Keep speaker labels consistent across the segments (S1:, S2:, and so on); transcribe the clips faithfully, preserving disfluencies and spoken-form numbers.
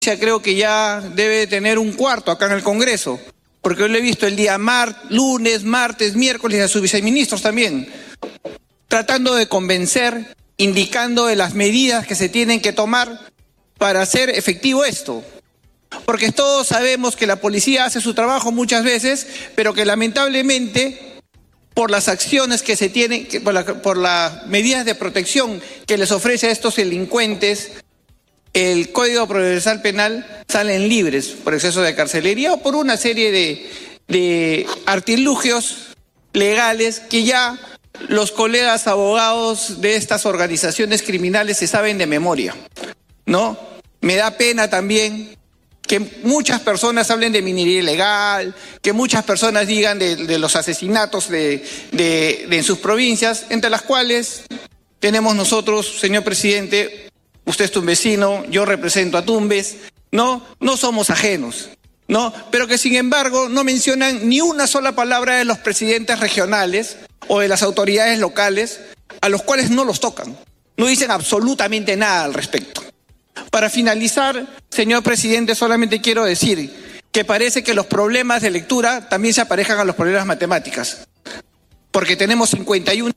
S1: creo que ya debe tener un cuarto acá en el Congreso, porque yo lo he visto el día mar, lunes, martes, miércoles a sus viceministros también, tratando de convencer, indicando de las medidas que se tienen que tomar para hacer efectivo esto. Porque todos sabemos que la policía hace su trabajo muchas veces, pero que lamentablemente por las acciones que se tienen, por, la, por las medidas de protección que les ofrece a estos delincuentes, el Código Procesal Penal salen libres por exceso de carcelería o por una serie de, de artilugios legales que ya los colegas abogados de estas organizaciones criminales se saben de memoria, ¿no? Me da pena también que muchas personas hablen de minería ilegal, que muchas personas digan de, de los asesinatos de, de, de en sus provincias, entre las cuales tenemos nosotros, señor presidente, usted es un vecino, yo represento a Tumbes, no, no somos ajenos, ¿no? Pero que sin embargo no mencionan ni una sola palabra de los presidentes regionales o de las autoridades locales, a los cuales no los tocan, no dicen absolutamente nada al respecto. Para finalizar, señor presidente, solamente quiero decir que parece que los problemas de lectura también se aparejan a los problemas matemáticas, porque tenemos cincuenta y uno...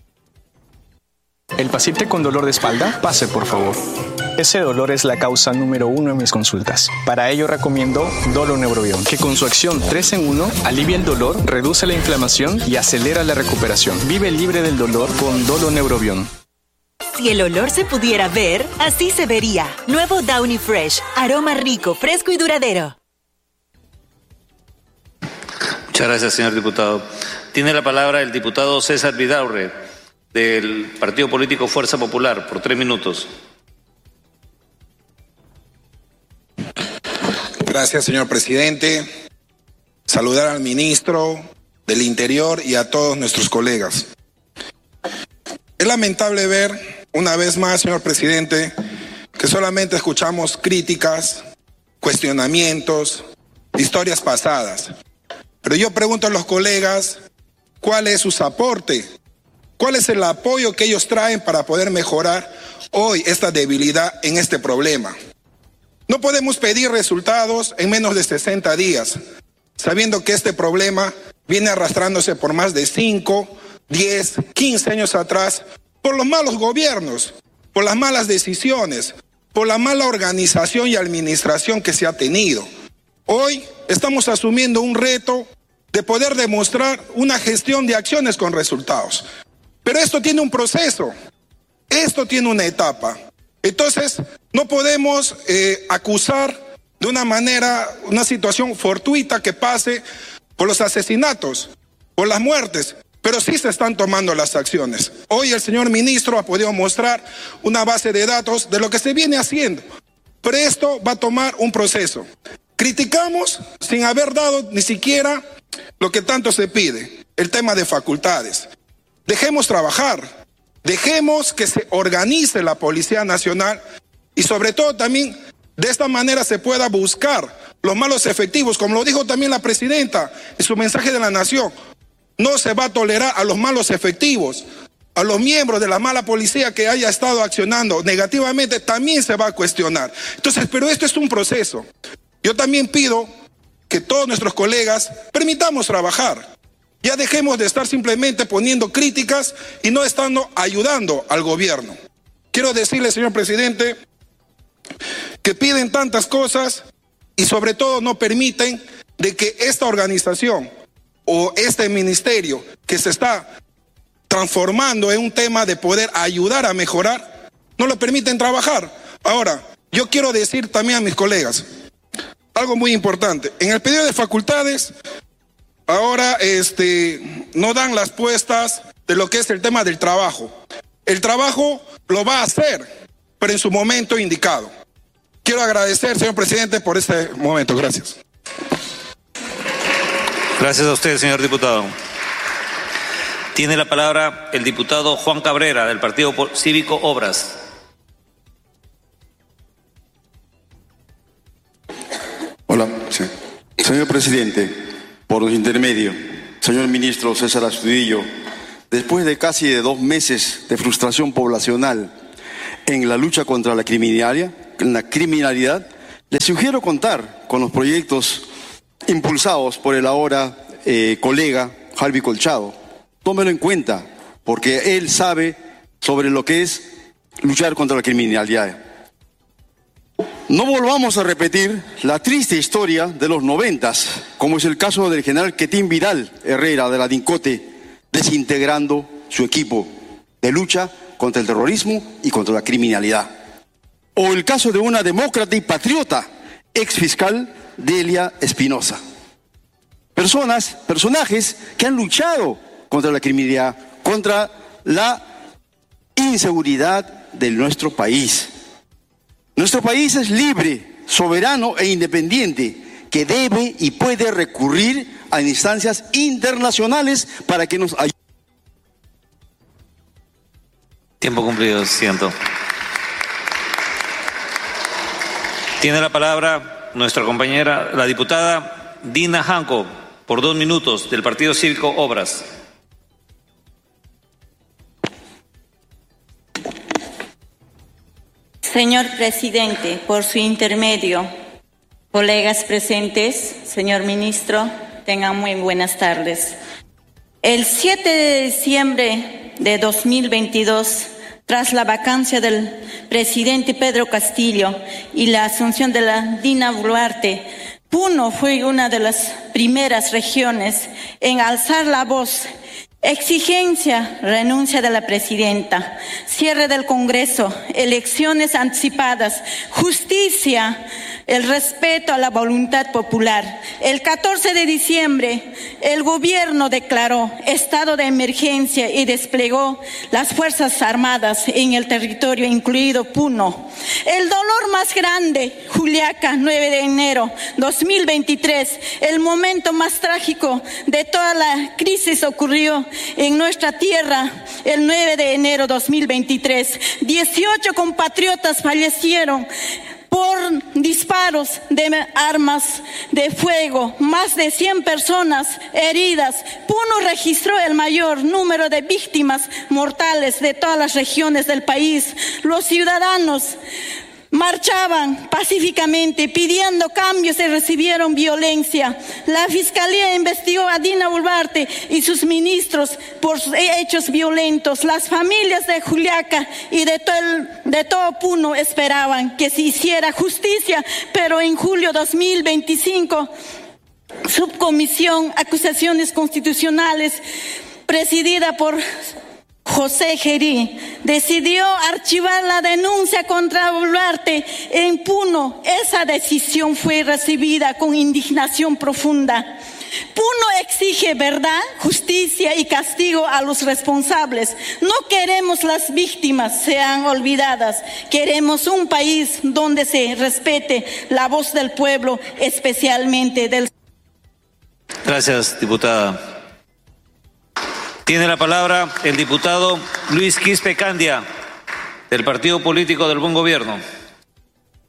S2: ¿El paciente con dolor de espalda? Pase, por favor. Ese dolor es la causa número uno en mis consultas. Para ello recomiendo Doloneurobion, que con su acción tres en uno alivia el dolor, reduce la inflamación y acelera la recuperación. Vive libre del dolor con Doloneurobion.
S3: Si el olor se pudiera ver, así se vería. Nuevo Downy Fresh. Aroma rico, fresco y duradero.
S4: Muchas gracias, señor diputado. Tiene la palabra el diputado César Vidaurre, del Partido Político Fuerza Popular, por tres minutos.
S5: Gracias, señor presidente. Saludar al ministro del Interior y a todos nuestros colegas. Es lamentable ver, una vez más, señor presidente, que solamente escuchamos críticas, cuestionamientos, historias pasadas. Pero yo pregunto a los colegas, ¿cuál es su aporte? ¿Cuál es el apoyo que ellos traen para poder mejorar hoy esta debilidad en este problema? No podemos pedir resultados en menos de sesenta días, sabiendo que este problema viene arrastrándose por más de cinco, diez, quince años atrás, por los malos gobiernos, por las malas decisiones, por la mala organización y administración que se ha tenido. Hoy estamos asumiendo un reto de poder demostrar una gestión de acciones con resultados. Pero esto tiene un proceso, esto tiene una etapa. Entonces, no podemos eh, acusar de una manera, una situación fortuita que pase por los asesinatos, por las muertes, pero sí se están tomando las acciones. Hoy el señor ministro ha podido mostrar una base de datos de lo que se viene haciendo, pero esto va a tomar un proceso. Criticamos sin haber dado ni siquiera lo que tanto se pide, el tema de facultades. Dejemos trabajar, dejemos que se organice la Policía Nacional y sobre todo también de esta manera se pueda buscar los malos efectivos, como lo dijo también la presidenta en su mensaje de la Nación. No se va a tolerar a los malos efectivos, a los miembros de la mala policía que haya estado accionando negativamente, también se va a cuestionar. Entonces, pero esto es un proceso. Yo también pido que todos nuestros colegas permitamos trabajar. Ya dejemos de estar simplemente poniendo críticas y no estando ayudando al gobierno. Quiero decirle, señor presidente, que piden tantas cosas y sobre todo no permiten de que esta organización o este ministerio que se está transformando en un tema de poder ayudar a mejorar, no lo permiten trabajar. Ahora, yo quiero decir también a mis colegas algo muy importante. En el pedido de facultades, ahora este, no dan las puestas de lo que es el tema del trabajo. El trabajo lo va a hacer, pero en su momento indicado. Quiero agradecer, señor presidente, por este momento. Gracias.
S4: Gracias a usted, señor diputado. Tiene la palabra el diputado Juan Cabrera, del Partido Cívico Obras.
S6: Hola, sí. Señor presidente, por los intermedios, señor ministro César Astudillo, después de casi de dos meses de frustración poblacional en la lucha contra la criminalidad, la criminalidad, Les sugiero contar con los proyectos impulsados por el ahora eh, colega Harvey Colchado. Tómelo en cuenta, porque él sabe sobre lo que es luchar contra la criminalidad. No volvamos a repetir la triste historia de los noventas, como es el caso del general Quetín Vidal Herrera de la DINCOTE, desintegrando su equipo de lucha contra el terrorismo y contra la criminalidad. O el caso de una demócrata y patriota, ex fiscal Delia Espinosa. Personas, personajes que han luchado contra la criminalidad, contra la inseguridad de nuestro país. Nuestro país es libre, soberano e independiente, que debe y puede recurrir a instancias internacionales para que nos ayuden.
S4: Tiempo cumplido, siento. Tiene la palabra nuestra compañera, la diputada Dina Janco, por dos minutos, del Partido Cívico Obras.
S7: Señor presidente, por su intermedio, colegas presentes, señor ministro, tengan muy buenas tardes. El siete de diciembre de dos mil veintidós, tras la vacancia del presidente Pedro Castillo y la asunción de la Dina Boluarte, Puno fue una de las primeras regiones en alzar la voz. Exigencia, renuncia de la presidenta, cierre del Congreso, elecciones anticipadas, justicia, el respeto a la voluntad popular. El catorce de diciembre, el gobierno declaró estado de emergencia y desplegó las Fuerzas Armadas en el territorio, incluido Puno. El dolor más grande, Juliaca, nueve de enero dos mil veintitrés, el momento más trágico de toda la crisis ocurrió en nuestra tierra el nueve de enero dos mil veintitrés. dieciocho compatriotas fallecieron por disparos de armas de fuego, más de cien personas heridas. Puno registró el mayor número de víctimas mortales de todas las regiones del país. Los ciudadanos marchaban pacíficamente pidiendo cambios y recibieron violencia. La Fiscalía investigó a Dina Boluarte y sus ministros por hechos violentos. Las familias de Juliaca y de todo, el, de todo Puno esperaban que se hiciera justicia, pero en julio dos mil veinticinco, Subcomisión Acusaciones Constitucionales, presidida por José Gerí, decidió archivar la denuncia contra Boluarte en Puno. Esa decisión fue recibida con indignación profunda. Puno exige verdad, justicia y castigo a los responsables. No queremos las víctimas sean olvidadas. Queremos un país donde se respete la voz del pueblo, especialmente del...
S4: Gracias, diputada. Tiene la palabra el diputado Luis Quispe Candia, del Partido Político del Buen Gobierno.